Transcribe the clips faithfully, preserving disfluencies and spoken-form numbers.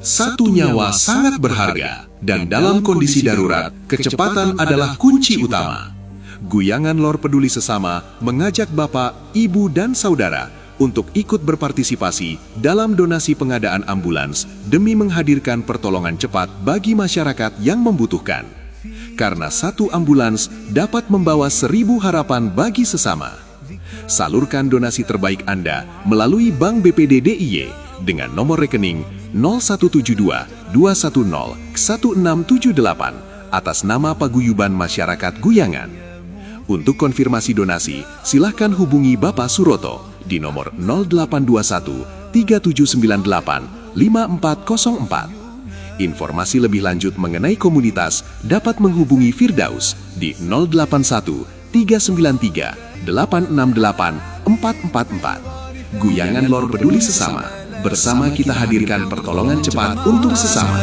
Satu nyawa sangat berharga, dan dalam kondisi darurat, kecepatan adalah kunci utama. Guyangan Lor Peduli Sesama mengajak Bapak, Ibu, dan Saudara untuk ikut berpartisipasi dalam donasi pengadaan ambulans demi menghadirkan pertolongan cepat bagi masyarakat yang membutuhkan. Karena satu ambulans dapat membawa seribu harapan bagi sesama. Salurkan donasi terbaik Anda melalui Bank B P D D I Y dengan nomor rekening nol satu tujuh dua dua satu nol satu enam tujuh delapan atas nama Paguyuban Masyarakat Guyangan. Untuk konfirmasi donasi, silakan hubungi Bapak Suroto di nomor nol delapan dua satu tiga tujuh sembilan delapan lima empat nol empat. Informasi lebih lanjut mengenai komunitas dapat menghubungi Firdaus di nol delapan satu tiga sembilan tiga delapan enam delapan empat empat empat. Guyangan Lor Peduli Sesama. Bersama kita hadirkan pertolongan cepat untuk sesama.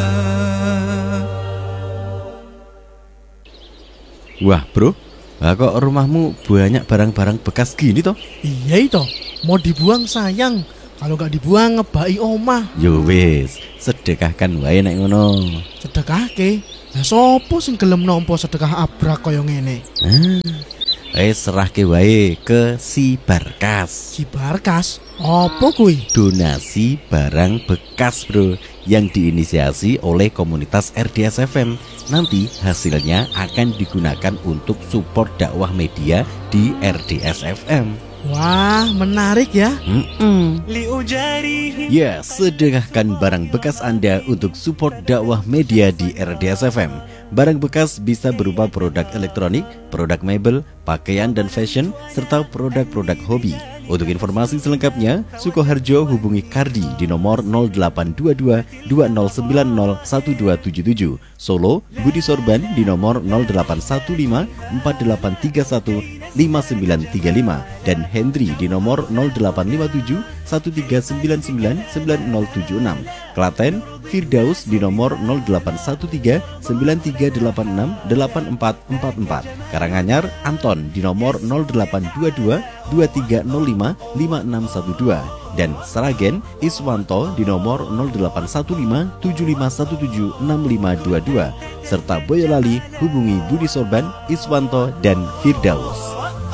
Wah bro, nah kok rumahmu banyak barang-barang bekas gini toh? Iya itu, mau dibuang sayang. Kalau gak dibuang ngebai omah. Yo wis, sedekahkan wae nek ngono. Sedekahke? Lah sopo sing gelem nampa sedekah abrak kaya ngene? Ah, wis serahke wae ke si Barkas. Si Barkas? Apa kuwi? Donasi barang bekas bro, yang diinisiasi oleh komunitas R D S F M. Nanti hasilnya akan digunakan untuk support dakwah media di R D S F M. Wah, menarik ya. Mm-mm. Ya, sedekahkan barang bekas Anda untuk support dakwah media di R D S F M. Barang bekas bisa berupa produk elektronik, produk mebel, pakaian dan fashion, serta produk-produk hobi. Untuk informasi selengkapnya, Sukoharjo hubungi Kardi di nomor nol delapan dua dua dua nol sembilan nol satu dua tujuh tujuh. Solo, Budi Sorban di nomor nol delapan satu lima empat delapan tiga satu lima sembilan tiga lima dan Hendri di nomor nol delapan lima tujuh satu tiga sembilan sembilan sembilan nol tujuh enam. Klaten, Firdaus di nomor nol delapan satu tiga sembilan tiga delapan enam delapan empat empat empat. Karanganyar, Anton di nomor nol delapan dua dua dua tiga nol lima lima enam satu dua. Dan Sragen, Iswanto di nomor nol delapan satu lima tujuh lima satu tujuh enam lima dua dua. Serta Boyolali hubungi Budi Sorban, Iswanto, dan Firdaus.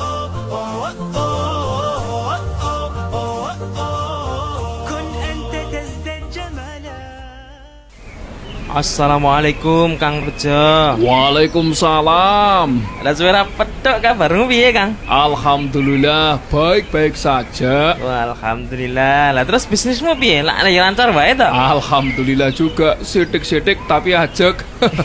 Assalamualaikum Kang Rejo. Waalaikumsalam. Ada suara pedok kabarmu piye Kang? Alhamdulillah baik-baik saja. Wah, alhamdulillah. Lah terus bisnismu piye? Lah ya lancar wae to? Alhamdulillah juga, sidik-sidik tapi ajek.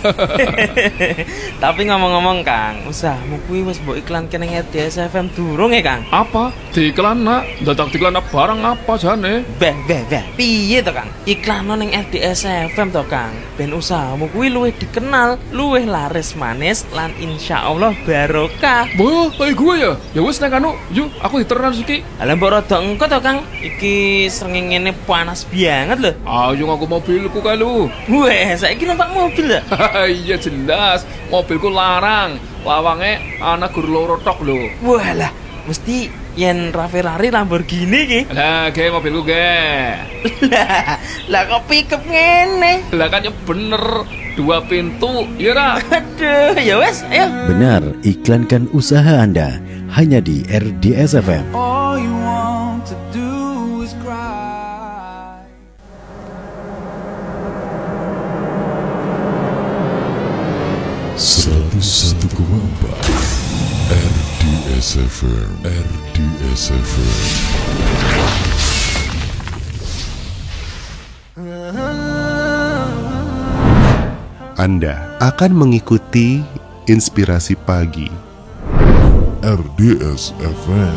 Tapi ngomong-ngomong Kang, usahamu kuwi wis mbok iklanke ning R D S F M durung ya Kang? Apa? Diiklan nak? Dadak diiklan barang apa jane? Beh, beh, beh. Piye to Kang? Iklan ning R D S F M to Kang. Ben usahamu kuwi luwih dikenal, luwih laris manis lan insyaallah barokah. Boh, kayak gue ya. Ya wis nek anu, yuk aku diteran iki. Lah mbok rada engko to Kang. Iki srengenge panas banget lho. Ayo ngaku mobilku kae lu. Weh, saiki numpak mobil ya? Iya jelas, mobilku larang. Lawange ana gur loro tok lho. Walah, mesti yen Ferrari Lamborghini ki. Lah, ge mobilku ge. Lah, lah kok pickup ngene? Lah kan ya bener, dua pintu, ya ra? Aduh, ya wes, ayo. Benar, iklankan usaha Anda hanya di R D S F M. All you want to do is cry. seratus satu koma empat R D S F M, R D S F M. Anda akan mengikuti Inspirasi Pagi R D S F M.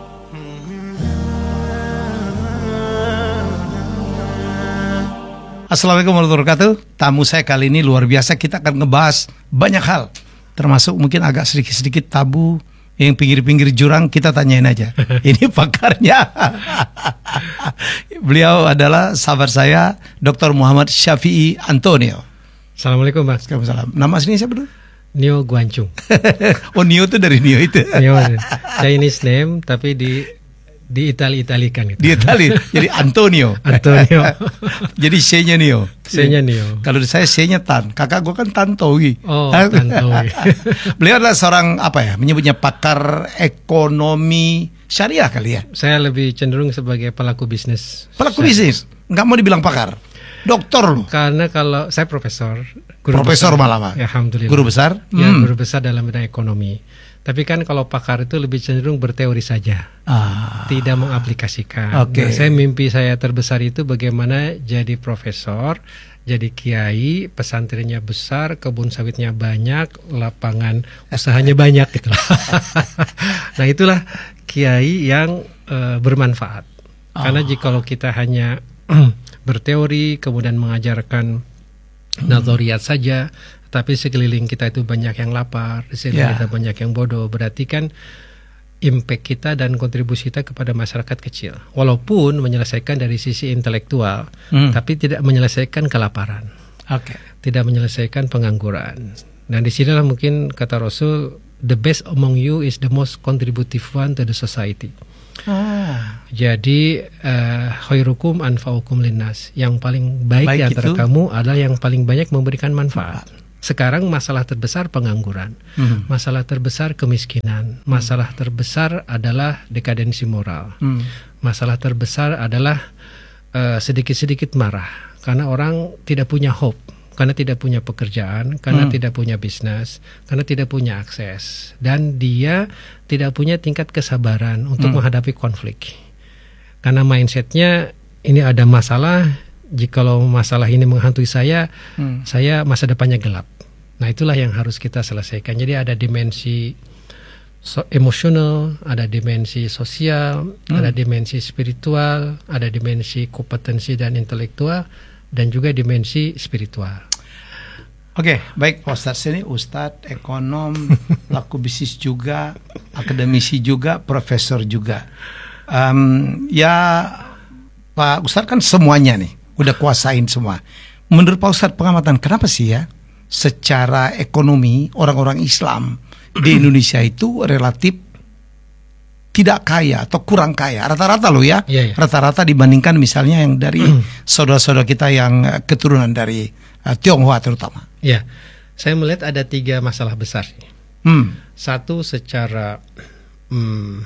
Assalamualaikum warahmatullahi wabarakatuh. Tamu saya kali ini luar biasa. Kita akan ngebahas banyak hal, termasuk mungkin agak sedikit-sedikit tabu. Yang pinggir-pinggir jurang kita tanyain aja. Ini pakarnya. Beliau adalah sahabat saya, Doktor Muhammad Syafi'i Antonio. Assalamualaikum Mas. Waalaikumsalam. Nama aslinya siapa dulu? Nio Guancung. Oh, Nio itu dari Nio itu. Nio Chinese name tapi di Di Itali-Italikan gitu. Di Itali, jadi Antonio. Antonio. Jadi C-nya Nio. C-nya Nio. Kalau saya C-nya Tan. Kakak gue kan Tantowi. Oh, Tantowi. Beliau adalah seorang apa ya? Menyebutnya pakar ekonomi syariah kali ya. Saya lebih cenderung sebagai pelaku bisnis. Pelaku bisnis. Nggak mau dibilang pakar. Doktor loh. Karena kalau saya profesor, guru profesor besar, malah Pak. Ya, alhamdulillah. Guru besar? Ya, hmm. guru besar dalam bidang ekonomi. Tapi kan kalau pakar itu lebih cenderung berteori saja, ah. tidak mengaplikasikan. Okay. Nah, saya mimpi saya terbesar itu bagaimana jadi profesor, jadi kiai, pesantrennya besar, kebun sawitnya banyak, lapangan usahanya banyak gitu. Nah itulah kiai yang uh, bermanfaat. Oh. Karena jikalau kita hanya berteori kemudian mengajarkan hmm. nazariyat saja, tapi sekeliling kita itu banyak yang lapar, di sini yeah. kita banyak yang bodoh. Berarti kan impact kita dan kontribusi kita kepada masyarakat kecil. Walaupun menyelesaikan dari sisi intelektual, hmm. tapi tidak menyelesaikan kelaparan. Oke. Okay. Tidak menyelesaikan pengangguran. Dan disinilah mungkin kata Rasul, the best among you is the most contributive one to the society. Ah. Jadi khairukum uh, anfa'ukum linnas. Yang paling baik, baik di antara itu kamu adalah yang paling banyak memberikan manfaat. Sekarang masalah terbesar pengangguran, hmm. masalah terbesar kemiskinan, hmm. masalah terbesar adalah dekadensi moral, hmm. masalah terbesar adalah uh, sedikit-sedikit marah karena orang tidak punya hope, karena tidak punya pekerjaan, karena hmm. tidak punya bisnis, karena tidak punya akses, dan dia tidak punya tingkat kesabaran untuk hmm. menghadapi konflik. Karena mindsetnya ini ada masalah. Jikalau masalah ini menghantui saya, hmm. saya masa depannya gelap. Nah itulah yang harus kita selesaikan. Jadi ada dimensi so, emosional, ada dimensi sosial, hmm. ada dimensi spiritual, ada dimensi kompetensi dan intelektual, dan juga dimensi spiritual. Oke, baik Ustadz ini Ustadz, ekonom, pelaku bisnis juga, akademisi juga, profesor juga. Um, ya Pak Ustadz kan semuanya nih. Udah kuasain semua. Menurut Pak Ustadz pengamatan, kenapa sih ya secara ekonomi orang-orang Islam di Indonesia itu relatif tidak kaya atau kurang kaya, rata-rata loh ya, yeah, yeah. rata-rata dibandingkan misalnya yang dari saudara-saudara kita yang keturunan dari uh, Tionghoa terutama. Ya, yeah. Saya melihat ada tiga masalah besar. Hmm. Satu secara hmm,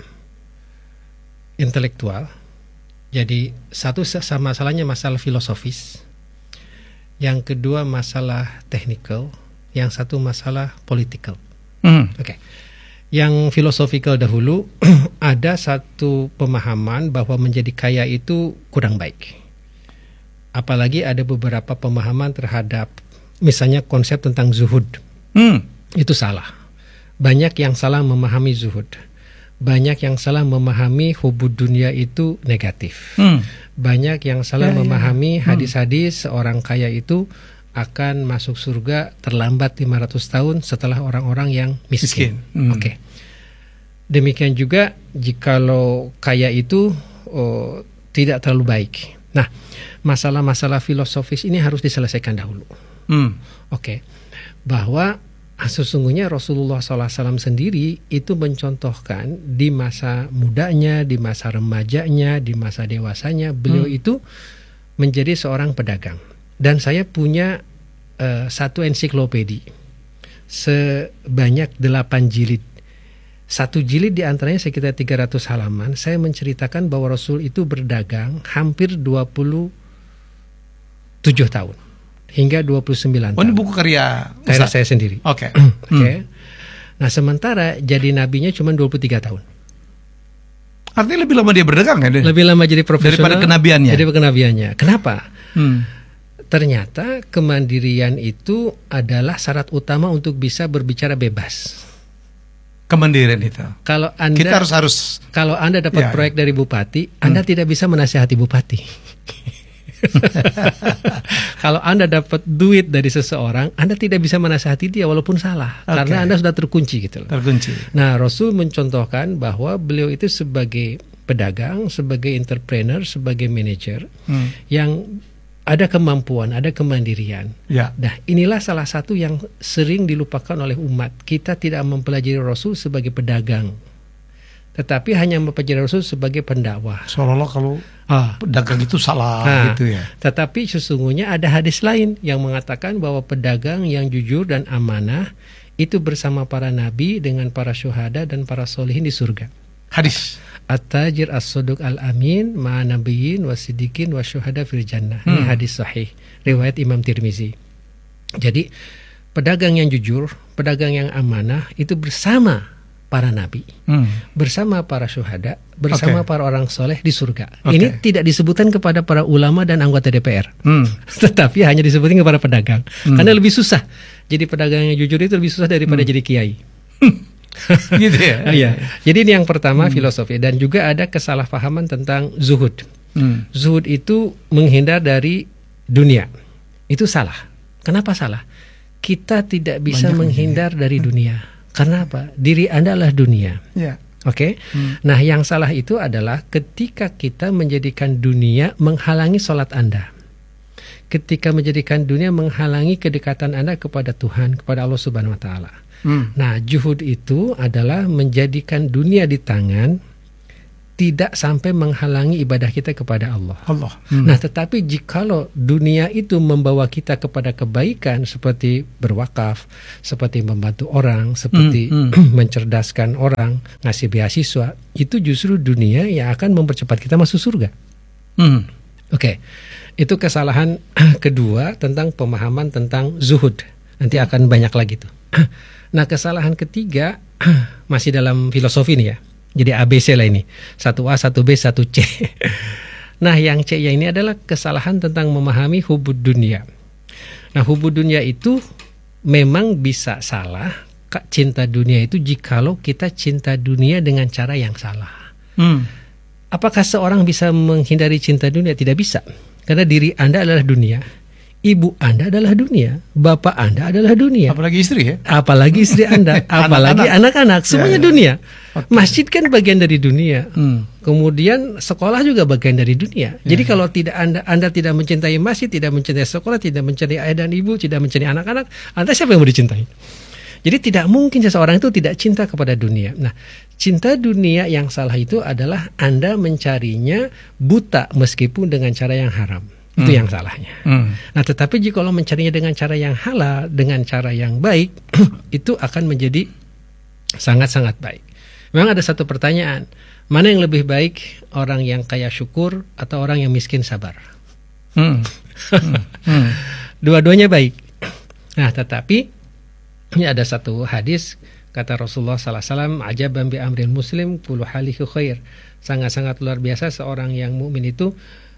intelektual. Jadi satu sama masalahnya masalah filosofis, yang kedua masalah technical, yang satu masalah political. Mm. Oke, okay. Yang filosofikal dahulu ada satu pemahaman bahwa menjadi kaya itu kurang baik. Apalagi ada beberapa pemahaman terhadap misalnya konsep tentang zuhud. Mm. Itu salah. Banyak yang salah memahami zuhud. Banyak yang salah memahami hubud dunia itu negatif. Hmm. Banyak yang salah ya, memahami ya. hadis-hadis seorang kaya itu akan masuk surga terlambat lima ratus tahun setelah orang-orang yang miskin. miskin. Hmm. Oke. Okay. Demikian juga jikalau kaya itu oh, tidak terlalu baik. Nah, masalah-masalah filosofis ini harus diselesaikan dahulu. Hmm. Oke. Okay. Bahwa sesungguhnya Rasulullah shallallahu alaihi wasallam sendiri itu mencontohkan di masa mudanya, di masa remajanya, di masa dewasanya beliau hmm. itu menjadi seorang pedagang. Dan saya punya uh, satu ensiklopedi sebanyak delapan jilid. Satu jilid di antaranya sekitar tiga ratus halaman. Saya menceritakan bahwa Rasul itu berdagang hampir dua puluh tujuh tahun. Hingga dua puluh sembilan tahun. Oh, ini buku karya karya saya sendiri. Oke. Okay. Oke. Okay. Hmm. Nah, sementara jadi nabinya cuma dua puluh tiga tahun. Artinya lebih lama dia berdagang kan? Lebih lama jadi profesional daripada kenabiannya. Jadi kenabiannya. Kenapa? Hmm. Ternyata kemandirian itu adalah syarat utama untuk bisa berbicara bebas. Kemandirian itu. Kalau Anda kita harus harus kalau Anda dapat ya, proyek dari bupati, Anda hmm. tidak bisa menasihati bupati. Kalau Anda dapat duit dari seseorang, Anda tidak bisa menasihati dia walaupun salah, okay. karena Anda sudah terkunci gitu loh. Terkunci. Nah, Rasul mencontohkan bahwa beliau itu sebagai pedagang, sebagai entrepreneur, sebagai manajer hmm. yang ada kemampuan, ada kemandirian. Ya. Nah, inilah salah satu yang sering dilupakan oleh umat. Kita tidak mempelajari Rasul sebagai pedagang, tetapi hanya mempelajari Rasul sebagai pendakwah. Seolah-olah kalau ah. pedagang itu salah nah, gitu ya. Tetapi sesungguhnya ada hadis lain yang mengatakan bahwa pedagang yang jujur dan amanah itu bersama para nabi dengan para syuhada dan para solihin di surga. Hadis. At-tajir as-suduq al-amin ma'a nabiyyin wasidikin wasyuhada fil jannah. Hmm. Ini hadis sahih riwayat Imam Tirmizi. Jadi pedagang yang jujur, pedagang yang amanah itu bersama para nabi, hmm. bersama para syuhada, bersama okay. para orang soleh di surga. Okay. Ini tidak disebutkan kepada para ulama dan anggota D P R, hmm. tetapi hanya disebutkan kepada pedagang. Hmm. Karena lebih susah. Jadi pedagang yang jujur itu lebih susah daripada hmm. jadi kiai. Gitu ya. Iya. Jadi ini yang pertama hmm. filosofi, dan juga ada kesalahpahaman tentang zuhud. Hmm. Zuhud itu menghindar dari dunia. Itu salah. Kenapa salah? Kita tidak bisa Banyak menghindar ini. dari dunia. Karena apa? Diri Anda adalah dunia. Ya. Oke. Okay? Hmm. Nah, yang salah itu adalah ketika kita menjadikan dunia menghalangi sholat Anda. Ketika menjadikan dunia menghalangi kedekatan Anda kepada Tuhan, kepada Allah Subhanahu wa taala. Hmm. Nah, juhud itu adalah menjadikan dunia di tangan tidak sampai menghalangi ibadah kita kepada Allah. Allah. Hmm. Nah, tetapi jikalau dunia itu membawa kita kepada kebaikan seperti berwakaf, seperti membantu orang, seperti hmm, hmm. mencerdaskan orang, ngasih beasiswa, itu justru dunia yang akan mempercepat kita masuk surga. Hmm. Oke, okay. Itu kesalahan kedua tentang pemahaman tentang zuhud. Nanti akan banyak lagi tuh. Nah, kesalahan ketiga masih dalam filosofi nih ya. Jadi A B C lah ini, satu A, satu B, satu C. Nah, yang C ya ini adalah kesalahan tentang memahami hubud dunia. Nah, hubud dunia itu memang bisa salah, cinta dunia itu jikalau kita cinta dunia dengan cara yang salah. Hmm. Apakah seorang bisa menghindari cinta dunia? Tidak bisa, karena diri Anda adalah dunia. Ibu Anda adalah dunia, bapak Anda adalah dunia. Apalagi istri ya? Apalagi istri Anda, apalagi anak-anak, semuanya ya, ya. dunia. Okay. Masjid kan bagian dari dunia. Hmm. Kemudian sekolah juga bagian dari dunia. Ya. Jadi kalau tidak Anda Anda tidak mencintai masjid, tidak mencintai sekolah, tidak mencintai ayah dan ibu, tidak mencintai anak-anak, Anda siapa yang mau dicintai? Jadi tidak mungkin seseorang itu tidak cinta kepada dunia. Nah, cinta dunia yang salah itu adalah Anda mencarinya buta meskipun dengan cara yang haram. Itu hmm. yang salahnya. Hmm. Nah, tetapi jika lo mencarinya dengan cara yang halal, dengan cara yang baik, itu akan menjadi sangat-sangat baik. Memang ada satu pertanyaan, mana yang lebih baik, orang yang kaya syukur atau orang yang miskin sabar? Hmm. Hmm. Hmm. Dua-duanya baik. Nah, tetapi ini ada satu hadis, kata Rasulullah sallallahu alaihi wasallam, ajaban bi amril muslim kullu halihi khair. Sangat-sangat luar biasa seorang yang mukmin itu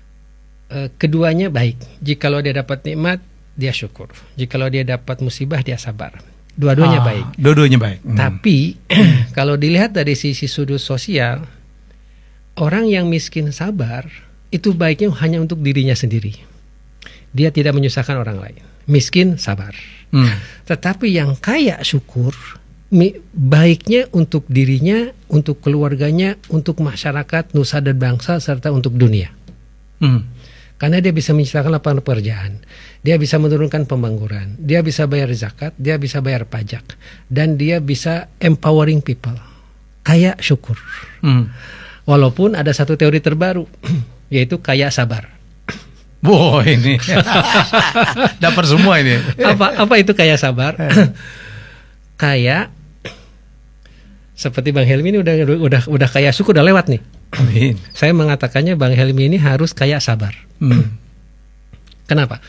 keduanya baik. Jikalau dia dapat nikmat, dia syukur. Jikalau dia dapat musibah, dia sabar. Dua-duanya ah, baik. Dua-duanya baik. Hmm. Tapi kalau dilihat dari sisi sudut sosial, orang yang miskin sabar itu baiknya hanya untuk dirinya sendiri. Dia tidak menyusahkan orang lain. Miskin sabar. Hmm. Tetapi yang kaya syukur, baiknya untuk dirinya, untuk keluarganya, untuk masyarakat, nusa dan bangsa, serta untuk dunia. Hmm. Karena dia bisa menciptakan lapangan pekerjaan, dia bisa menurunkan pengangguran, dia bisa bayar zakat, dia bisa bayar pajak, dan dia bisa empowering people. Kaya syukur. Hmm. Walaupun ada satu teori terbaru, yaitu kaya sabar. Wow, ini dapat semua ini. Apa apa itu kaya sabar? Kaya seperti Bang Helmi ini udah udah udah kaya syukur, udah lewat nih. Amin. Saya mengatakannya Bang Helmi ini harus kaya sabar. Hmm. Kenapa?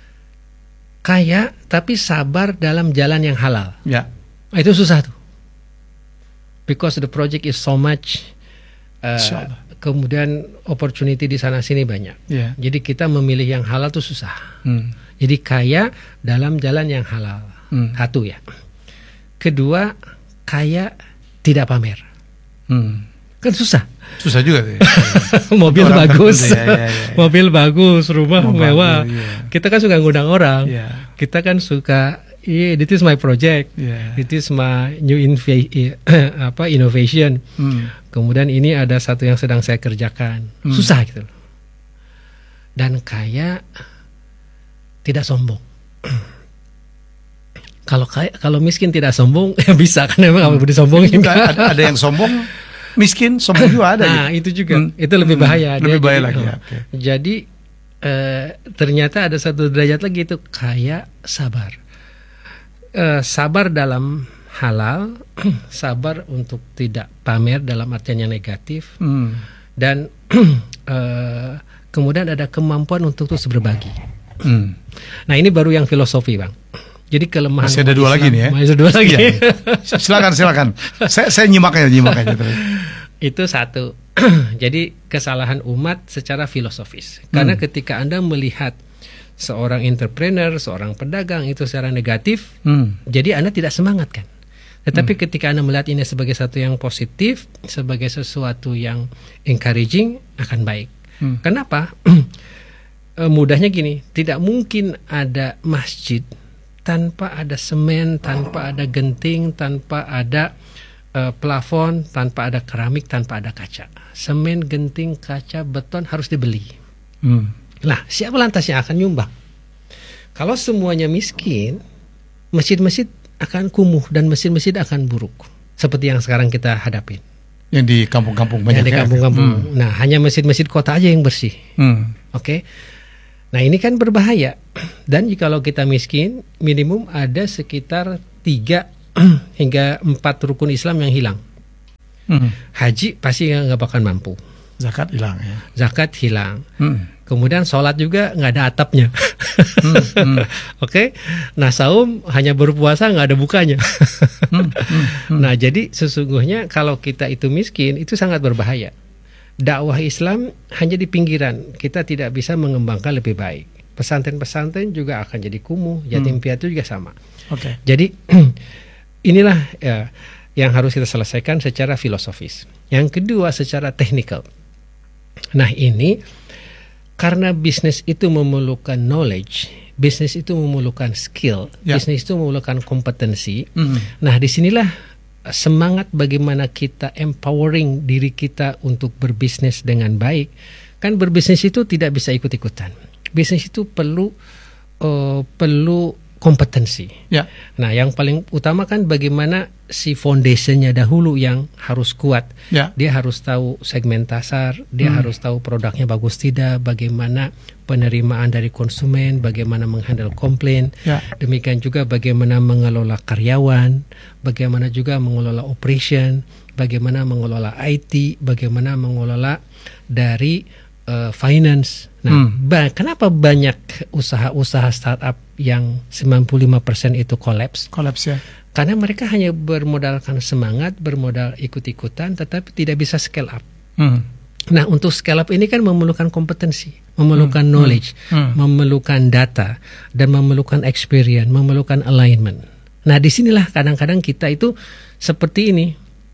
Kaya tapi sabar dalam jalan yang halal. Ya. Itu susah tuh. Because the project is so much. Uh, kemudian opportunity di sana sini banyak. Ya. Jadi kita memilih yang halal tuh susah. Hmm. Jadi kaya dalam jalan yang halal. Hmm. Satu ya. Kedua, kaya tidak pamer. Hmm. Kan susah. Susah juga tuh. Mobil orang bagus, ya, ya, ya. Mobil bagus, rumah Mau mewah. Bagus, ya. Kita kan suka ngundang orang. Ya. Kita kan suka, yeah, this is my project, yeah. This is my new inv- apa innovation. Hmm. Kemudian ini ada satu yang sedang saya kerjakan. Hmm. Susah gitu. Dan kaya tidak sombong. Kalau kaya, kalau miskin tidak sombong, bisa kan memang apa disombongin. Ada, ada yang sombong. miskin, sombong juga ada. Nah, gitu. itu juga. Hmm. Itu lebih bahaya. Hmm. Lebih Dia bahaya jadi, lagi oh. ya. Okay. Jadi eh, ternyata ada satu derajat lagi itu kayak sabar. Eh, sabar dalam halal, sabar untuk tidak pamer dalam artian yang negatif, hmm. dan eh, kemudian ada kemampuan untuk terus berbagi. Hmm. Nah ini baru yang filosofi, Bang. Jadi kelemahan masih ada dua Islam, lagi nih ya. Masih ada dua lagi. Iya. Silakan silakan. saya saya nyimak aja nyimak aja terus. Itu satu. Jadi kesalahan umat secara filosofis. Karena hmm. ketika Anda melihat seorang entrepreneur, seorang pedagang itu secara negatif, hmm. jadi Anda tidak semangat kan. Tetapi hmm. ketika Anda melihat ini sebagai sesuatu yang positif, sebagai sesuatu yang encouraging, akan baik. Hmm. Kenapa? Mudahnya gini, tidak mungkin ada masjid tanpa ada semen, tanpa ada genting, tanpa ada uh, plafon, tanpa ada keramik, tanpa ada kaca. Semen, genting, kaca, beton harus dibeli. Hmm. Nah, siapa lantas yang akan nyumbang? Kalau semuanya miskin, masjid-masjid akan kumuh dan masjid-masjid akan buruk. Seperti yang sekarang kita hadapin. Yang di kampung-kampung banyak. Yang di kampung-kampung. Hmm. Nah, hanya masjid-masjid kota aja yang bersih. Hmm. Oke. Okay? Nah ini kan berbahaya. Dan jikalau kita miskin, minimum ada sekitar tiga hingga empat rukun Islam yang hilang. Hmm. Haji pasti nggak bakal mampu. Zakat hilang ya. Zakat hilang. Hmm. Kemudian sholat juga nggak ada atapnya. hmm. hmm. Oke. Okay? Nah saum hanya berpuasa nggak ada bukanya. hmm. Hmm. Hmm. Nah jadi sesungguhnya kalau kita itu miskin itu sangat berbahaya. Dakwah Islam hanya di pinggiran, kita tidak bisa mengembangkan lebih baik. Pesantren-pesantren juga akan jadi kumuh, yatim piatu juga sama. Oke. Okay. Jadi inilah ya, yang harus kita selesaikan secara filosofis. Yang kedua secara teknikal. Nah ini karena bisnis itu memerlukan knowledge, bisnis itu memerlukan skill, ya. Bisnis itu memerlukan kompetensi. Mm. Nah disinilah semangat bagaimana kita empowering diri kita untuk berbisnis dengan baik. Kan berbisnis itu tidak bisa ikut-ikutan. Bisnis itu perlu uh, perlu kompetensi. Ya. Nah, yang paling utama kan bagaimana si foundationnya dahulu yang harus kuat. Ya. Dia harus tahu segmen pasar, dia hmm. harus tahu produknya bagus tidak, bagaimana penerimaan dari konsumen, bagaimana menghandle komplain, ya. Demikian juga bagaimana mengelola karyawan, bagaimana juga mengelola operation, bagaimana mengelola I T, bagaimana mengelola dari uh, finance. Nah, hmm. ba- kenapa banyak usaha-usaha startup yang sembilan puluh lima persen itu kolaps? Kolaps ya. Karena mereka hanya bermodalkan semangat, bermodal ikut-ikutan, tetapi tidak bisa scale up. Hmm. Nah, untuk scale up ini kan memerlukan kompetensi, memerlukan hmm. knowledge, hmm. memerlukan data, dan memerlukan experience, memerlukan alignment. Nah, disinilah kadang-kadang kita itu seperti ini,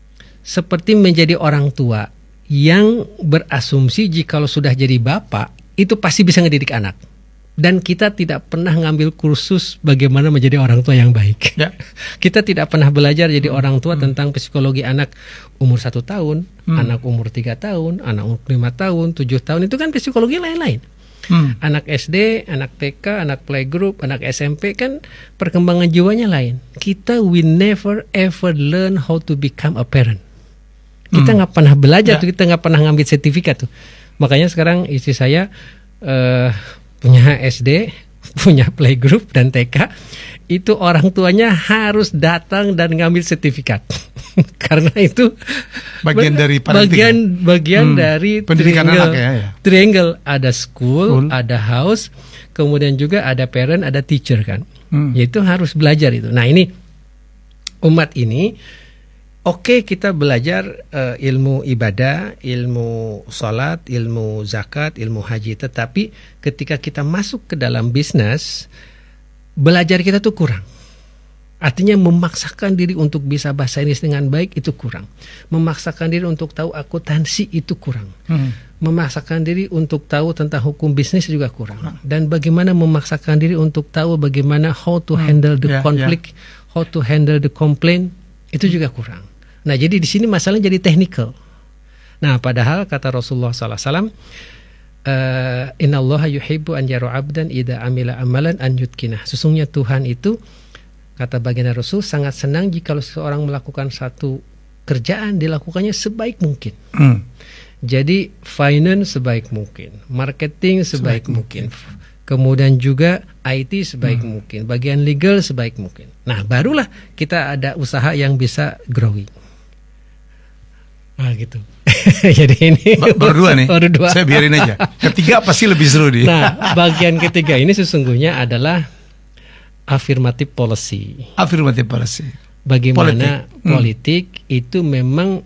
seperti menjadi orang tua yang berasumsi jikalau sudah jadi bapak, itu pasti bisa ngedidik anak. Dan kita tidak pernah ngambil kursus bagaimana menjadi orang tua yang baik. Ya. Kita tidak pernah belajar jadi hmm. orang tua hmm. tentang psikologi anak umur satu tahun, hmm. anak umur tiga tahun, anak umur lima tahun, tujuh tahun. Itu kan psikologi lain-lain. Hmm. Anak S D, anak T K, anak playgroup, anak S M P kan perkembangan jiwanya lain. Kita we never ever learn how to become a parent. Kita nggak hmm. pernah belajar, ya. tuh, kita nggak pernah ngambil sertifikat tuh. Makanya sekarang istri saya uh, punya S D, punya playgroup dan T K, itu orang tuanya harus datang dan ngambil sertifikat. Karena itu bagian dari bagian bagian hmm. dari pendidikan triangle, anak ya, ya. Triangle ada school, Cool. ada house, kemudian juga ada parent, ada teacher kan. Hmm. Yaitu harus belajar itu. Nah, ini umat ini oke okay, kita belajar uh, ilmu ibadah, ilmu salat, ilmu zakat, ilmu haji. Tetapi ketika kita masuk ke dalam bisnis, belajar kita tuh kurang. Artinya memaksakan diri untuk bisa bahasa Inggris dengan baik itu kurang. Memaksakan diri untuk tahu akuntansi itu kurang. Hmm. Memaksakan diri untuk tahu tentang hukum bisnis juga kurang. Hmm. Dan bagaimana memaksakan diri untuk tahu bagaimana how to handle the yeah, conflict, yeah. how to handle the complaint, itu juga kurang. Nah, jadi di sini masalahnya jadi technical. Nah, padahal kata Rasulullah sallallahu alaihi wasallam, uh, innallaha yuhibbu an yara 'abdan idza amila amalan an yutqinah. Sesungguhnya Tuhan itu, kata baginda Rasul, sangat senang jika seseorang melakukan satu kerjaan dilakukannya sebaik mungkin. Hmm. Jadi finance sebaik mungkin, marketing sebaik, sebaik mungkin. mungkin. Kemudian juga I T sebaik hmm. mungkin, bagian legal sebaik mungkin. Nah, barulah kita ada usaha yang bisa growing. Nah, gitu. Jadi ini ba- baru dua nih. Baru dua. Saya biarin aja. Ketiga pasti lebih seru nih. Nah, bagian ketiga ini sesungguhnya adalah affirmative policy. Affirmative policy. Bagaimana politik, politik hmm. itu memang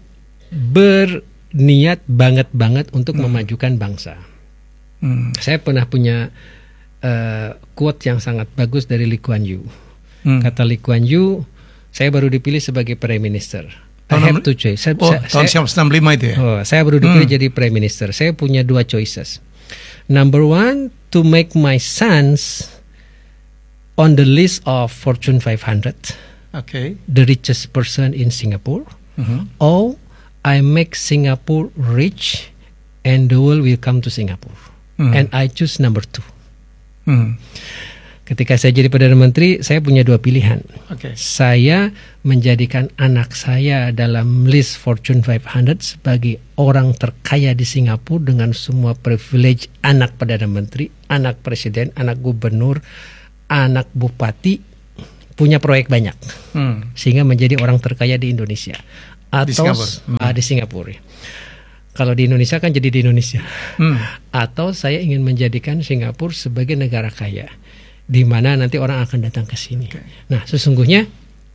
berniat banget-banget untuk hmm. memajukan bangsa. Hmm. Saya pernah punya Uh, quote yang sangat bagus dari Lee Kuan Yew. Hmm. Kata Lee Kuan Yew, saya baru dipilih sebagai Prime Minister. I have two choice. Saya, oh, saya, tahun sembilan puluh lima itu ya? Oh, saya baru dipilih hmm. jadi Prime Minister. Saya punya dua choices. Number one, to make my sons on the list of Fortune five hundred. Okay. The richest person in Singapore. Mm-hmm. Or I make Singapore rich and the world will come to Singapore. Mm. And I choose number two. Hmm. Ketika saya jadi Perdana Menteri, saya punya dua pilihan. Okay. Saya menjadikan anak saya dalam list Fortune five hundred sebagai orang terkaya di Singapura dengan semua privilege anak Perdana Menteri, anak Presiden, anak Gubernur, anak Bupati, punya proyek banyak, hmm. sehingga menjadi orang terkaya di Indonesia atau di Singapura. Hmm. Uh, di Singapura. Kalau di Indonesia kan jadi di Indonesia. Hmm. Atau saya ingin menjadikan Singapura sebagai negara kaya, di mana nanti orang akan datang ke sini. Okay. Nah, sesungguhnya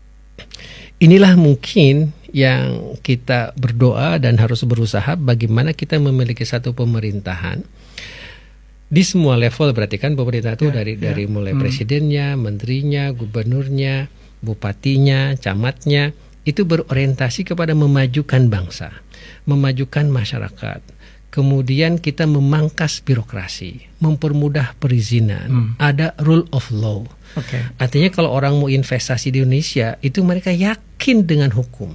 inilah mungkin yang kita berdoa dan harus berusaha bagaimana kita memiliki satu pemerintahan di semua level. Berarti kan pemerintah itu yeah, dari yeah. dari mulai hmm. presidennya, menterinya, gubernurnya, bupatinya, camatnya, itu berorientasi kepada memajukan bangsa, memajukan masyarakat. Kemudian kita memangkas birokrasi, mempermudah perizinan, hmm. ada rule of law. Okay. Artinya kalau orang mau investasi di Indonesia, itu mereka yakin dengan hukum.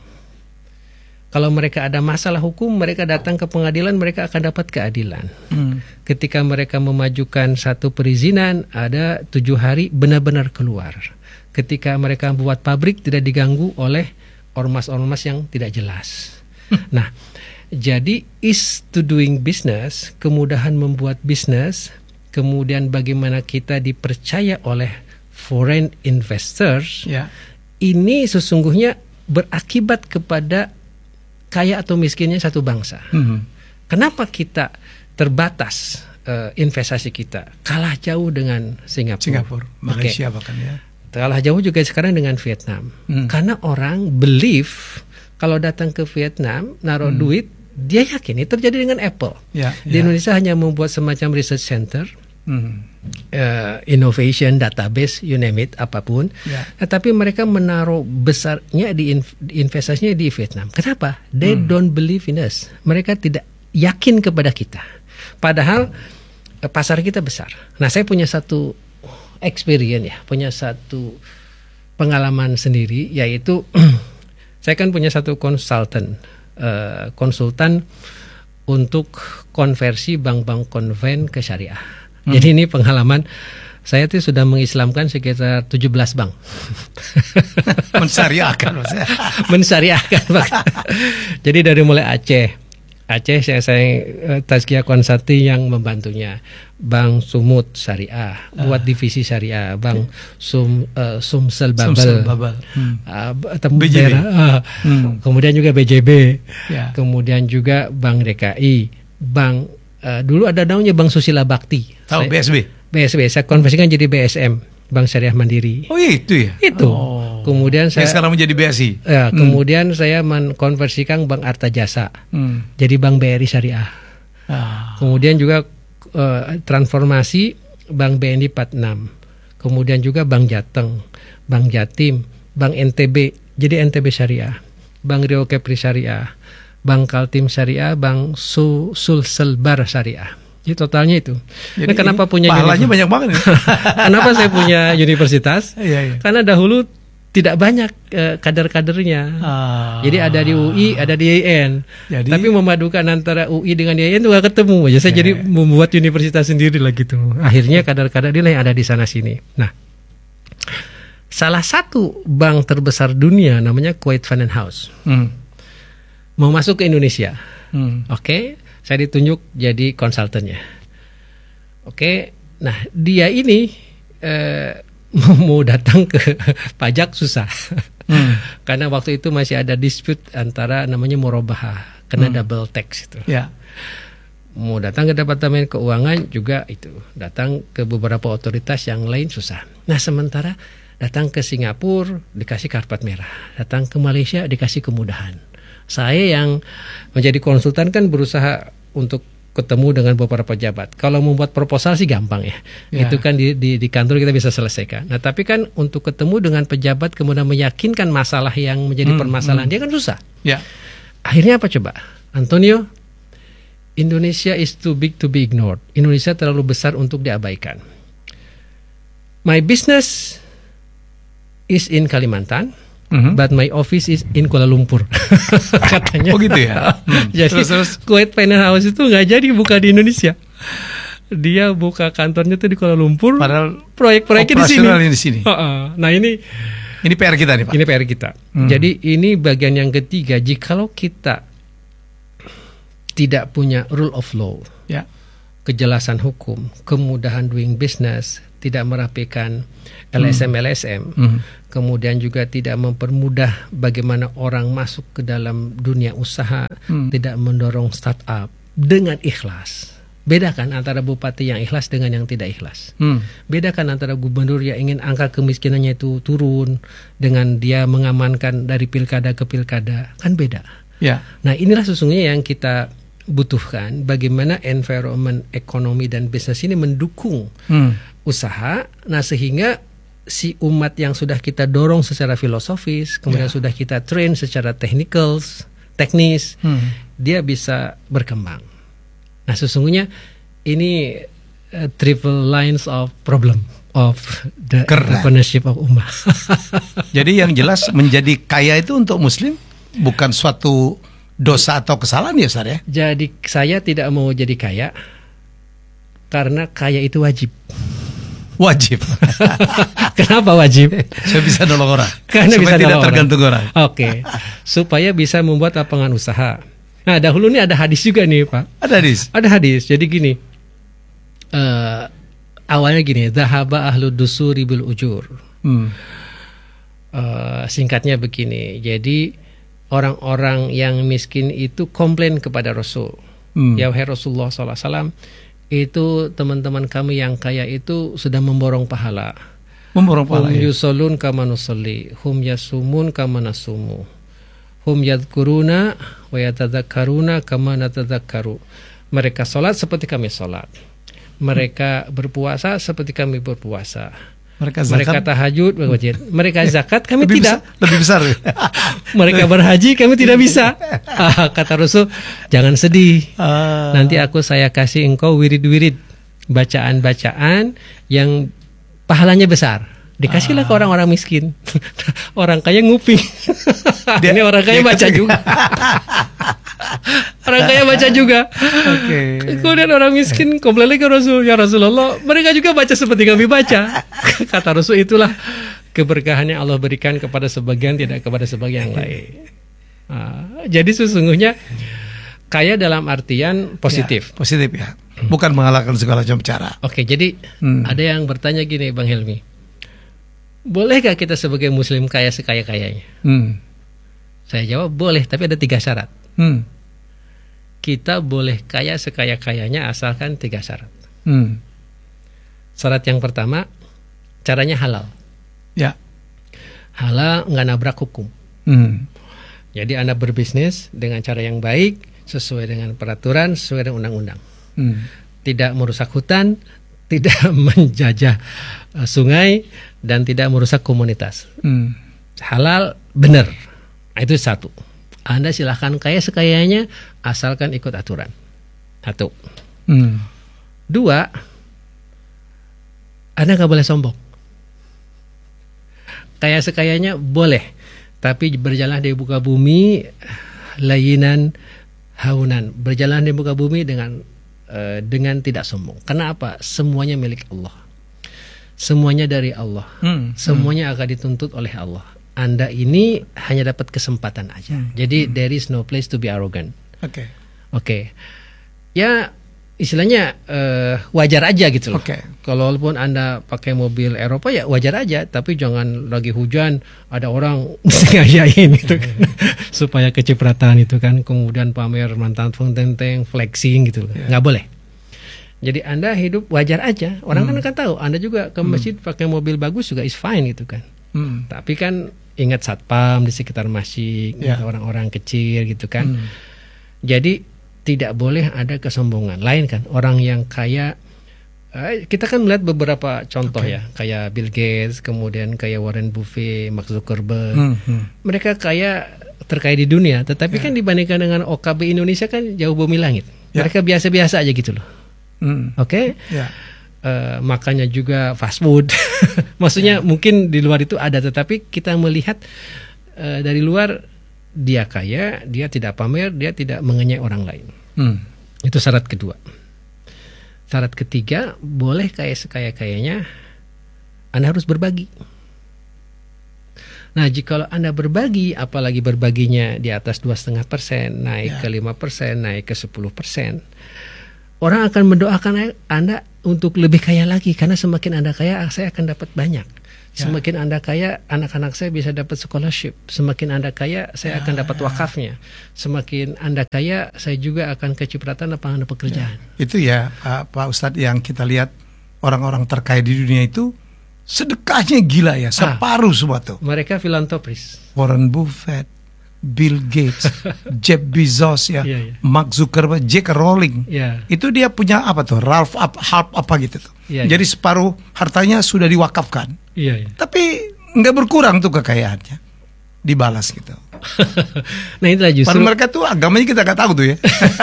Kalau mereka ada masalah hukum, mereka datang ke pengadilan, mereka akan dapat keadilan. Hmm. Ketika mereka memajukan satu perizinan, ada tujuh hari benar-benar keluar. Ketika mereka buat pabrik, tidak diganggu oleh ormas-ormas yang tidak jelas. Nah, jadi ease to doing business, kemudahan membuat bisnis, kemudian bagaimana kita dipercaya oleh foreign investors, ya. Ini sesungguhnya berakibat kepada kaya atau miskinnya satu bangsa. Mm-hmm. Kenapa kita terbatas uh, investasi kita? Kalah jauh dengan Singapura, Singapura, Malaysia okay. bahkan ya. Kalah jauh juga sekarang dengan Vietnam. Mm. Karena orang believe kalau datang ke Vietnam naruh mm. duit, dia yakin itu terjadi dengan Apple. Ya, Di ya. Indonesia hanya membuat semacam research center, mm. uh, innovation, database, you name it, apapun. Ya. Nah, tapi mereka menaruh besarnya di inv- investasinya di Vietnam. Kenapa? They mm. don't believe in us. Mereka tidak yakin kepada kita. Padahal uh, pasar kita besar. Nah, saya punya satu experience ya, punya satu pengalaman sendiri, yaitu saya kan punya satu konsultan. Uh, konsultan untuk konversi bank-bank konven ke syariah. Hmm. Jadi ini pengalaman saya tuh sudah mengislamkan sekitar tujuh belas bank. Mensyariahkan maksudnya. Mensyariahkan. Jadi dari mulai Aceh. Aceh saya, saya uh, Tazkiyah Konsati yang membantunya. Bank Sumut Syariah, buat uh. divisi Syariah, Bank Sum uh, Sumsel Babel, Sumsel Babel. Hmm. Uh, B J B. Uh, hmm. Kemudian juga B J B, ya. Kemudian juga Bank D K I, Bank uh, dulu ada namanya Bank Susila Bakti. Tahu, saya, B S B. B S B, saya konversikan jadi B S M, Bank Syariah Mandiri. Oh itu ya? Itu. Oh. Kemudian saya yang sekarang menjadi B S I. Ya, hmm. kemudian saya mengkonversikan Bank Arta Jasa, hmm. jadi Bank B R I Syariah. Ah. Kemudian juga uh, transformasi Bank B N I empat puluh enam. Kemudian juga Bank Jateng, Bank Jatim, Bank N T B, jadi N T B Syariah. Bank Rio Kepri Syariah, Bank Kaltim Syariah, Bank Su Sulselbar Syariah. Jadi totalnya itu. Jadi nah, kenapa punya pahalanya banyak banget ya? Kenapa saya punya universitas? Iya, iya. Karena dahulu tidak banyak uh, kader-kadernya. Ah. Jadi ada di U I, ada di I A I N. Jadi, tapi memadukan antara U I dengan I A I N itu gak ketemu aja. Saya yeah. jadi membuat universitas sendiri lah gitu. Akhirnya kader-kader ini yang ada di sana sini. Nah, salah satu bank terbesar dunia namanya Kuwait Finance House. Hmm. mau masuk ke Indonesia. Hmm. Oke, okay? Saya ditunjuk jadi konsultannya. Oke, okay? Nah dia ini eh, mau datang ke pajak susah. Hmm. Karena waktu itu masih ada dispute antara namanya murabahah, kena hmm. double tax itu. Ya. Mau datang ke Departemen Keuangan juga itu, datang ke beberapa otoritas yang lain susah. Nah sementara datang ke Singapura dikasih karpet merah, datang ke Malaysia dikasih kemudahan. Saya yang menjadi konsultan kan berusaha untuk ketemu dengan beberapa pejabat. Kalau membuat proposal sih gampang ya, ya. Itu kan di, di, di kantor kita bisa selesaikan. Nah tapi kan untuk ketemu dengan pejabat kemudian meyakinkan masalah yang menjadi hmm, permasalahan hmm. dia kan susah. Ya. Akhirnya apa coba, Antonio? Indonesia is too big to be ignored. Indonesia terlalu besar untuk diabaikan. My business is in Kalimantan, mm-hmm. but my office is in Kuala Lumpur. Katanya. Oh gitu ya. Hmm. Jadi terus, terus. Kuwait Finance House itu nggak jadi buka di Indonesia. Dia buka kantornya tuh di Kuala Lumpur. Padahal proyek-proyeknya di sini. di sini. Nah ini ini P R kita nih Pak. Ini P R kita. Hmm. Jadi ini bagian yang ketiga. Jikalau kita tidak punya rule of law, ya. Kejelasan hukum, kemudahan doing business, tidak merapikan L S M L S M, hmm. kemudian juga tidak mempermudah bagaimana orang masuk ke dalam dunia usaha, hmm. tidak mendorong startup dengan ikhlas. Bedakan antara bupati yang ikhlas dengan yang tidak ikhlas. Hmm. Bedakan antara gubernur yang ingin angka kemiskinannya itu turun dengan dia mengamankan dari pilkada ke pilkada, kan beda. Ya. Nah inilah sesungguhnya yang kita butuhkan, bagaimana environment ekonomi dan bisnis ini mendukung hmm. usaha. Nah sehingga si umat yang sudah kita dorong secara filosofis, kemudian yeah. sudah kita train secara technical, teknis, hmm. dia bisa berkembang. Nah sesungguhnya ini uh, triple lines of problem of the Keren. entrepreneurship of ummah. Jadi yang jelas menjadi kaya itu untuk Muslim bukan suatu dosa atau kesalahan ya Ustaz ya? Jadi saya tidak mau jadi kaya karena kaya itu wajib. Wajib. Kenapa wajib? Saya bisa nolong orang. Karena supaya bisa tidak tergantung orang. orang. Oke. Okay. Supaya bisa membuat lapangan usaha. Nah, dahulu ini ada hadis juga nih, Pak. Ada hadis. Ada hadis. Jadi gini. Uh, awalnya gini, dhahaba ahlu dusuri bil ujur. Hmm. Uh, singkatnya begini. Jadi orang-orang yang miskin itu komplain kepada Rasul. Hmm. Ya wahai Rasulullah sallallahu alaihi wasallam, itu teman-teman kami yang kaya itu sudah memborong pahala. Memborong pahala. Hum ya. yusolun kama nusolli, hum yasumun kama nasumu, hum yadkuruna wa yatadzakaruna kama natadzakaru. Mereka sholat seperti kami sholat. Mereka berpuasa seperti kami berpuasa. Mereka zakat, mereka tahajud, mereka zakat, kami lebih tidak. Besar, lebih besar. Mereka berhaji, kami tidak bisa. Ah, kata Rasul, jangan sedih. Ah. Nanti aku saya kasih engkau wirid-wirid, bacaan-bacaan yang pahalanya besar. Dikasihlah ah. ke orang-orang miskin. Orang kaya nguping. Dia, ini orang kaya baca juga. Orang kaya baca juga. Okay. Kemudian orang miskin komplain lagi ke Rasul, ya Rasulullah, mereka juga baca seperti kami baca. Kata Rasul, itulah keberkahan yang Allah berikan kepada sebagian, tidak kepada sebagian yang lain. Nah, jadi sesungguhnya kaya dalam artian positif. Ya, positif ya. Bukan mengalahkan segala macam cara. Oke, jadi hmm. ada yang bertanya gini, Bang Helmi, bolehkah kita sebagai Muslim kaya sekaya-kayanya? Hmm. Saya jawab boleh, tapi ada tiga syarat. Hmm. Kita boleh kaya sekaya-kayanya asalkan tiga syarat. Hmm. Syarat yang pertama, caranya halal. Ya. Halal, nggak nabrak hukum. Hmm. Jadi Anda berbisnis dengan cara yang baik, sesuai dengan peraturan, sesuai dengan undang-undang. Hmm. Tidak merusak hutan, tidak menjajah uh, sungai, dan tidak merusak komunitas. Hmm. Halal, benar. Nah, itu satu. Anda silahkan kaya sekayanya asalkan ikut aturan. Satu. Hmm. Dua, Anda nggak boleh sombong. Kaya sekayanya boleh, tapi berjalan di muka bumi layinan haunan, berjalan di muka bumi dengan uh, dengan tidak sombong. Karena apa? Semuanya milik Allah. Semuanya dari Allah. Hmm. Semuanya hmm. akan dituntut oleh Allah. Anda ini hanya dapat kesempatan aja. Hmm. Jadi hmm. there is no place to be arrogant. Oke. Okay. Oke. Okay. Ya istilahnya uh, wajar aja gitu loh. Okay. Kalaupun Anda pakai mobil Eropa ya wajar aja, tapi jangan lagi hujan ada orang sengajain gitu kan. Supaya kecipratan itu kan, kemudian pamer mantan tenteng flexing gitu loh. Yeah. Nggak boleh. Jadi Anda hidup wajar aja. Orang hmm. kan akan tahu Anda juga ke masjid hmm. pakai mobil bagus juga is fine gitu kan. Hmm. Tapi kan ingat satpam di sekitar masjid, yeah. orang-orang kecil gitu kan. Hmm. Jadi tidak boleh ada kesombongan. Lain kan orang yang kaya, eh, kita kan melihat beberapa contoh okay. ya, kayak Bill Gates, kemudian kayak Warren Buffett, Mark Zuckerberg. Hmm, hmm. Mereka kaya terkaya di dunia, tetapi yeah. kan dibandingkan dengan O K B Indonesia kan jauh bumi langit. Yeah. Mereka biasa-biasa aja gitu loh. Hmm. Oke? Okay? Yeah. Uh, makanya juga fast food. Maksudnya yeah. mungkin di luar itu ada, tetapi kita melihat uh, dari luar dia kaya, dia tidak pamer, dia tidak mengenyek orang lain. Hmm. Itu syarat kedua. Syarat ketiga, boleh kaya sekaya-kayanya, Anda harus berbagi. Nah, jika Anda berbagi, apalagi berbaginya di atas dua koma lima persen, naik ya. ke lima persen, naik ke sepuluh persen, orang akan mendoakan Anda untuk lebih kaya lagi, karena semakin Anda kaya, saya akan dapat banyak. Semakin ya. Anda kaya, anak-anak saya bisa dapat scholarship. Semakin Anda kaya, saya ya, akan dapat wakafnya. Semakin Anda kaya, saya juga akan kecipratan lapangan pekerjaan. Ya. Itu ya uh, Pak Ustadz, yang kita lihat orang-orang terkaya di dunia itu sedekahnya gila ya, separuh ah, semua tuh. Mereka filantropis. Warren Buffett, Bill Gates, Jeff Bezos ya, yeah, yeah. Mark Zuckerberg, J K Rowling. Yeah. Itu dia punya apa tuh? Ralph up, Half apa gitu tuh. Yeah, Jadi yeah. separuh hartanya sudah diwakafkan. Yeah, yeah. Tapi nggak berkurang tuh kekayaannya, dibalas gitu. Nah itulah justru. Padahal mereka tuh agamanya kita nggak tahu tuh ya.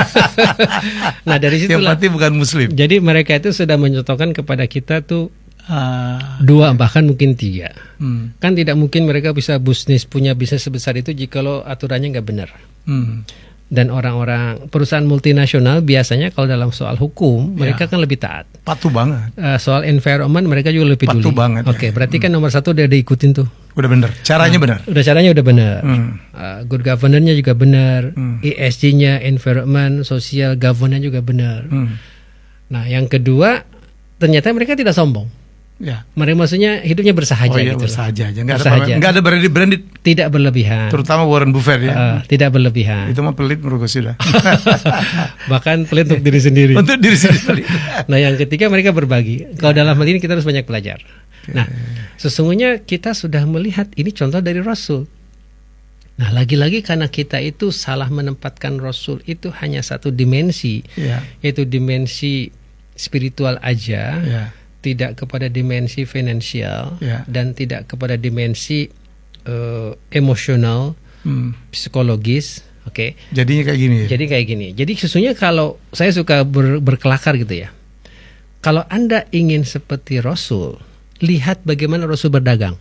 Nah dari situ yang pasti bukan Muslim. Jadi mereka itu sudah mencontohkan kepada kita tuh Uh, dua bahkan mungkin tiga. Hmm. Kan tidak mungkin mereka bisa bisnis punya bisnis sebesar itu jika lo aturannya nggak benar. Hmm. Dan orang-orang perusahaan multinasional biasanya kalau dalam soal hukum ya. mereka kan lebih taat. Patuh banget. Uh, soal environment mereka juga lebih Patuh peduli. banget. Oke, okay, ya. berarti hmm. kan nomor satu udah diikutin tuh. Udah benar. Caranya nah, benar. Udah caranya udah benar. Hmm. Uh, good governance-nya juga benar. Hmm. E S G-nya, environment, social governance juga benar. Hmm. Nah, yang kedua ternyata mereka tidak sombong. Ya. Mereka maksudnya hidupnya bersahaja. Oh iya, gitu bersahaja aja. Nggak ada, nggak ada branded, branded. Tidak berlebihan. Terutama Warren Buffett ya. Uh, tidak berlebihan. Itu mah pelit menurut gue sudah. Bahkan pelit untuk diri sendiri. Untuk diri sendiri. Nah yang ketiga mereka berbagi. Kalau dalam hal ini kita harus banyak belajar. Okay. Nah sesungguhnya kita sudah melihat ini contoh dari Rasul. Nah lagi-lagi karena kita itu salah menempatkan Rasul itu hanya satu dimensi, yeah. yaitu dimensi spiritual aja. Yeah. Tidak kepada dimensi finansial yeah. dan tidak kepada dimensi uh, emosional, hmm. psikologis, oke? Okay? Jadinya kayak gini. Ya? Jadi kayak gini. Jadi sesungguhnya kalau saya suka ber, berkelakar gitu ya. Kalau Anda ingin seperti Rasul, lihat bagaimana Rasul berdagang.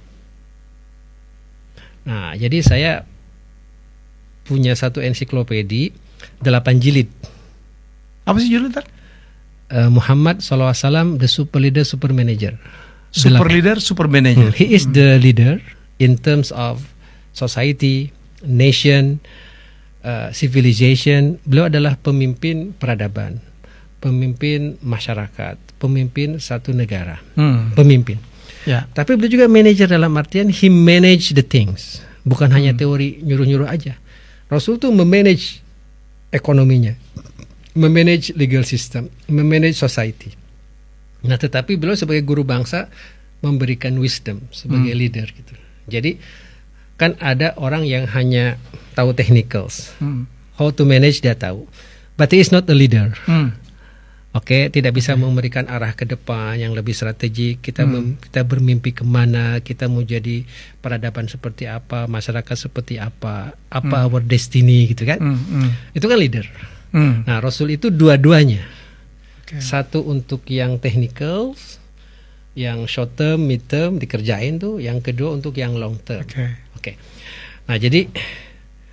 Nah, jadi saya punya satu ensiklopedi delapan jilid. Apa sih judulnya? Uh, Muhammad sallallahu alaihi wasallam, the super leader, super manager. Super Delapan. leader, super manager. Hmm. He is hmm. the leader in terms of society, nation, uh, civilization. Beliau adalah pemimpin peradaban, pemimpin masyarakat, pemimpin satu negara, hmm. pemimpin. Ya. Tapi beliau juga manager dalam artian he manage the things, bukan hmm. hanya teori nyuruh-nyuruh aja. Rasul tuh memanage ekonominya, memanage legal system, memanage society. Nah, tetapi beliau sebagai guru bangsa memberikan wisdom sebagai hmm. leader gitu. Jadi kan ada orang yang hanya tahu technicals, hmm. how to manage dia tahu, but he is not a leader. Hmm. Oke, okay, tidak bisa okay. memberikan arah ke depan yang lebih strategik. Kita hmm. mem, kita bermimpi kemana, kita mau jadi peradaban seperti apa, masyarakat seperti apa, apa hmm. our destiny gitu kan? Hmm. Hmm. Itu kan leader. Hmm. Nah, Rasul itu dua-duanya. Okay. Satu untuk yang technical, yang short term, mid term dikerjain tuh. Yang kedua untuk yang long term. Oke. Okay. Okay. Nah, jadi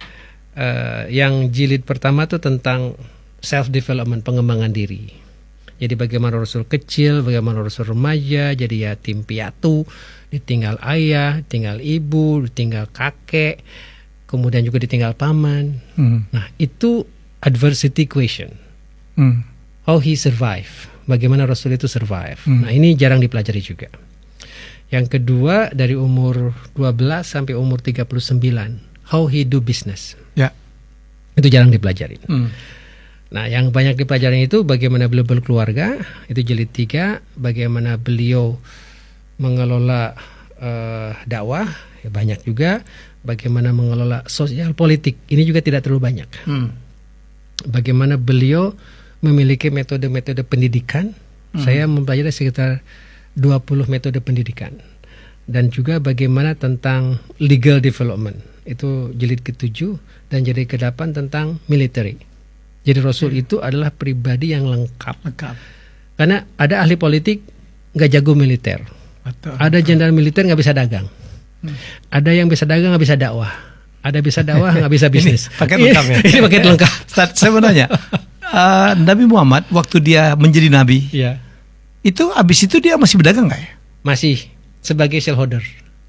uh, yang jilid pertama tuh tentang self development, pengembangan diri. Jadi bagaimana Rasul kecil, bagaimana Rasul remaja, jadi yatim piatu, ditinggal ayah, tinggal ibu, ditinggal kakek, kemudian juga ditinggal paman. Hmm. Nah, itu adversity question. Hmm. How he survive, bagaimana Rasul itu survive. Hmm. Nah, ini jarang dipelajari juga. Yang kedua, dari umur dua belas sampai umur tiga puluh sembilan, how he do business. Ya. Itu jarang dipelajari. Hmm. Nah, yang banyak dipelajari itu bagaimana beliau berkeluarga, itu jilid tiga, bagaimana beliau mengelola uh, dakwah, ya banyak juga, bagaimana mengelola sosial politik, ini juga tidak terlalu banyak. Hmm. Bagaimana beliau memiliki metode-metode pendidikan, hmm. saya mempelajari sekitar dua puluh metode pendidikan. Dan juga bagaimana tentang legal development, itu jilid ketujuh, dan jilid kedelapan tentang military. Jadi Rasul hmm. itu adalah pribadi yang lengkap. lengkap. Karena ada ahli politik nggak jago militer, betul, ada jenderal militer nggak bisa dagang, hmm. ada yang bisa dagang nggak bisa dakwah, ada bisa dakwah nggak bisa bisnis. Ini paket lengkap ya. Ini paket lengkap. Ustaz, saya mau nanya, uh, Nabi Muhammad waktu dia menjadi nabi, ya. itu abis itu dia masih berdagang nggak ya? Masih sebagai shareholder.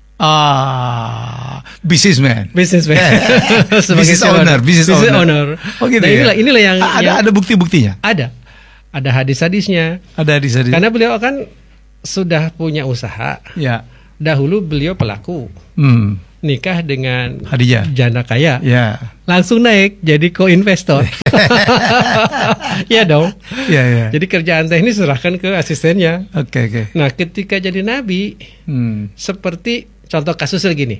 Ah, businessman, businessman, business owner, business owner. owner. Oh gitu. Nah, inilah, ya? inilah yang ada yang, ada bukti-buktinya. Ada, ada hadis-hadisnya. Ada hadis-hadis. Karena beliau kan sudah punya usaha. Ya. Dahulu beliau pelaku. Hmm. Nikah dengan Khadijah, janda kaya. Ya. Langsung naik jadi co-investor. Iya dong. Ya, ya. Jadi kerjaan teknis serahkan ke asistennya. Oke, okay, oke. Okay. Nah, ketika jadi nabi, hmm. seperti contoh kasusnya gini,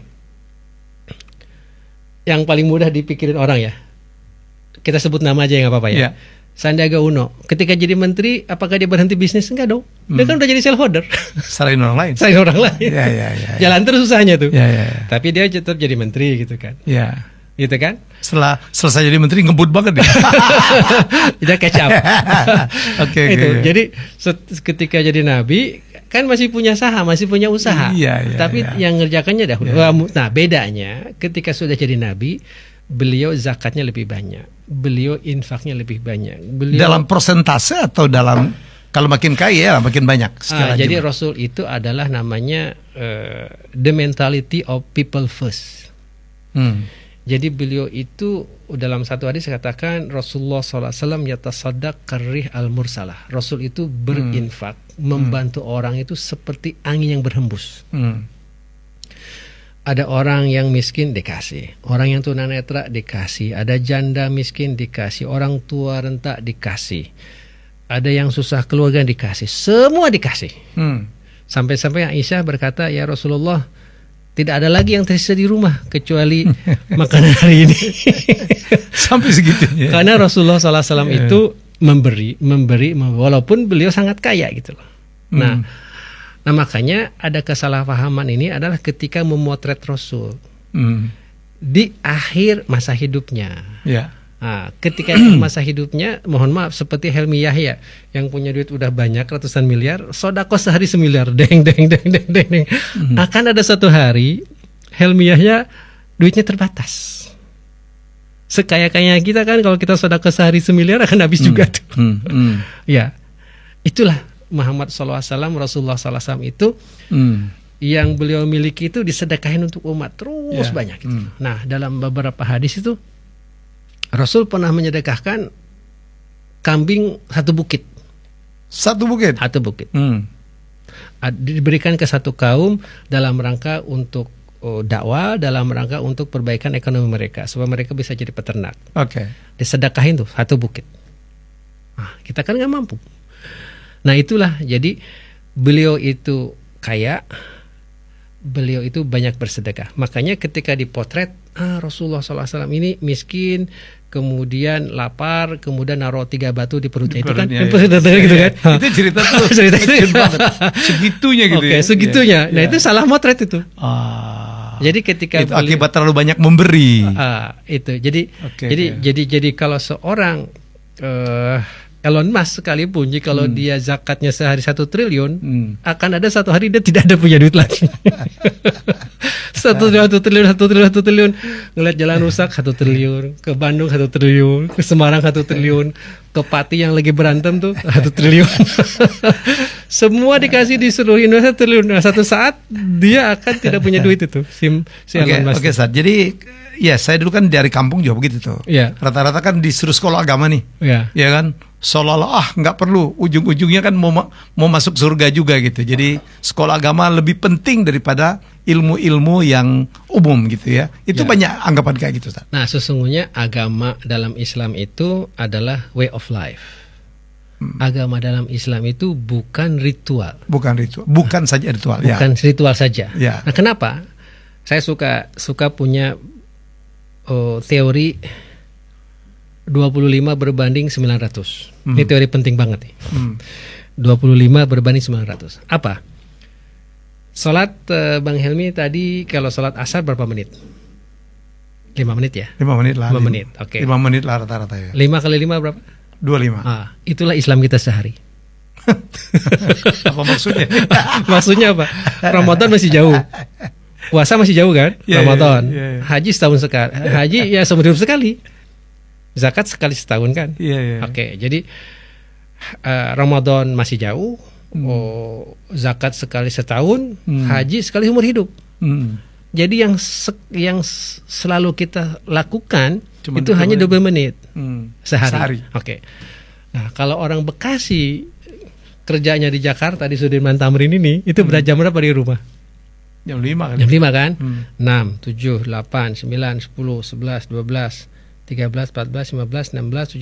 yang paling mudah dipikirin orang ya, kita sebut nama aja ya nggak apa-apa ya. Yeah. Sandiaga Uno, ketika jadi menteri, apakah dia berhenti bisnis? Enggak dong, hmm. dia kan udah jadi shareholder. Selain orang lain. Selain orang lain. Ya, ya, ya, ya. Jalan terus usahanya tuh. Ya, ya, ya. Tapi dia tetap jadi menteri gitu kan. Ya. Gitu kan? Setelah selesai jadi menteri ngebut banget dia. Dia catch up. Oke, itu. Okay. Jadi ketika jadi nabi kan masih punya saham, masih punya usaha. Iya, iya, tapi iya. yang ngerjakannya dahulu. Iya. Nah, bedanya ketika sudah jadi nabi, beliau zakatnya lebih banyak, beliau infaknya lebih banyak. Beliau dalam persentase atau dalam kalau makin kaya makin banyak. Ah, jadi Rasul itu adalah namanya uh, the mentality of people first. Hmm. Jadi beliau itu dalam satu hadis katakan Rasulullah shallallahu alaihi wasallam yatasaddaq karrih al-mursalah. Rasul itu berinfak, hmm. membantu hmm. orang itu seperti angin yang berhembus. Hmm. Ada orang yang miskin dikasih, orang yang tunanetra dikasih, ada janda miskin dikasih, orang tua rentak dikasih, ada yang susah keluarga dikasih, semua dikasih. Hmm. Sampai-sampai Aisyah berkata, ya Rasulullah, tidak ada lagi yang tersisa di rumah kecuali makanan hari ini. Sampai segitunya. Karena Rasulullah shallallahu alaihi wasallam itu memberi, memberi, walaupun beliau sangat kaya gitu loh. Hmm. Nah, nah makanya ada kesalahpahaman ini adalah ketika memotret Rasul hmm. di akhir masa hidupnya. Ya. Nah, ketika masa hidupnya, mohon maaf seperti Helmi Yahya yang punya duit udah banyak ratusan miliar, sodako sehari semiliar, deng deng deng deng deng. deng. Hmm. Akan ada satu hari Helmi Yahya duitnya terbatas. Sekaya-kaya kita kan kalau kita sodako sehari semiliar akan habis hmm. juga tuh. Hmm. Hmm. Ya, itulah Muhammad shallallahu alaihi wasallam, Rasulullah shallallahu alaihi wasallam itu hmm. yang beliau miliki itu disedekahin untuk umat terus yeah. banyak. Gitu. Hmm. Nah, dalam beberapa hadis itu Rasul pernah menyedekahkan kambing satu bukit. Satu bukit? Satu bukit. Hmm. Diberikan ke satu kaum dalam rangka untuk oh, dakwah, dalam rangka untuk perbaikan ekonomi mereka supaya mereka bisa jadi peternak. Oke. Okay. Disedekahin tuh satu bukit. Nah, kita kan nggak mampu. Nah itulah jadi beliau itu kaya, beliau itu banyak bersedekah. Makanya ketika dipotret, ah Rasulullah shallallahu alaihi wasallam ini miskin, kemudian lapar, kemudian naruh tiga batu di perutnya, di itu kan, ya, ya. gitu kan? Itu cerita tuh, cerita itu segitunya gitu. Oke, ya. segitunya. Ya, nah ya. itu salah motret itu. Ah, jadi ketika itu beliau, akibat terlalu banyak memberi. Ah, itu. Jadi, okay, jadi, okay. jadi, jadi kalau seorang uh, Elon Musk sekalipun, jika kalau hmm. dia zakatnya sehari satu triliun, hmm. akan ada satu hari dia tidak ada punya duit lagi. Satu triliun, satu triliun, satu triliun, satu triliun. Ngeliat jalan rusak satu triliun, ke Bandung satu triliun, ke Semarang satu triliun, ke Pati yang lagi berantem tuh satu triliun. Semua dikasih di seluruh Indonesia triliun. Nah, satu saat dia akan tidak punya duit itu. Sim, si Oke, Elon Musk. oke, Ustaz. Jadi ya saya dulu kan dari kampung juga begitu tuh. Iya. Rata-rata kan disuruh sekolah agama nih. Iya. Ya kan? Seolah-olah ah nggak perlu, ujung-ujungnya kan mau ma- mau masuk surga juga gitu. Jadi sekolah agama lebih penting daripada ilmu-ilmu yang umum gitu ya. Itu Ya. banyak anggapan kayak gitu, Ustaz. Nah, sesungguhnya agama dalam Islam itu adalah way of life. Hmm. Agama dalam Islam itu bukan ritual. Bukan ritual, bukan saja ritual. Bukan ya. ritual saja. Ya. Nah, kenapa? Saya suka suka punya oh, teori dua puluh lima berbanding sembilan ratus. Hmm. Ini teori penting banget nih. Hmm. dua puluh lima berbanding sembilan ratus. Apa? Salat uh, Bang Helmi tadi kalau salat asar berapa menit? lima menit ya? lima menit lah. lima menit. Oke. lima menit lah rata-rata ya. lima kali lima berapa? dua puluh lima. Ah, itulah Islam kita sehari. Apa maksudnya? Maksudnya apa? Ramadan masih jauh. Puasa masih jauh kan? Yeah, Ramadan. yeah, yeah. Haji setahun sekali. Haji ya seumur hidup sekali. Zakat sekali setahun kan? Iya, iya. Oke, jadi uh, Ramadan masih jauh. Hmm. Oh, zakat sekali setahun, hmm. haji sekali seumur hidup. Hmm. Jadi yang se- yang selalu kita lakukan cuma itu hanya dua puluh menit hmm. sehari. sehari. Oke. Nah, kalau orang Bekasi kerjanya di Jakarta di Sudirman Tamrin ini itu hmm. jam berapa di rumah? Jam lima kan? Jam lima kan? Hmm. enam, tujuh, delapan, sembilan, sepuluh, sebelas, dua belas, tiga belas, empat belas, lima belas, enam belas, tujuh belas